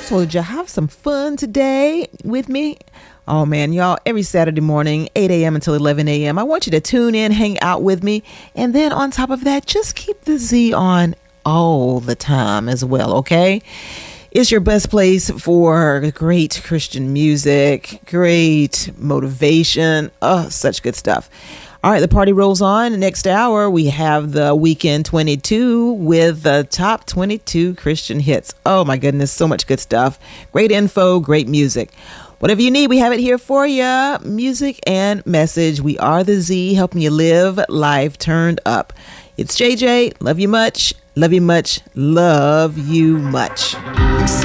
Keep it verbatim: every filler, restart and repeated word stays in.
So did you have some fun today with me? Oh man, y'all, every Saturday morning, eight a.m. until eleven a.m., I want you to tune in, hang out with me. And then on top of that, just keep the Z on all the time as well, okay? It's your best place for great Christian music, great motivation. Oh, such good stuff. All right, the party rolls on. The next hour, we have the Weekend twenty-two with the top twenty-two Christian hits. Oh my goodness, so much good stuff. Great info, great music. Whatever you need, we have it here for you. Music and message. We are the Z, helping you live life turned up. It's J J. Love you much. Love you much. Love you much.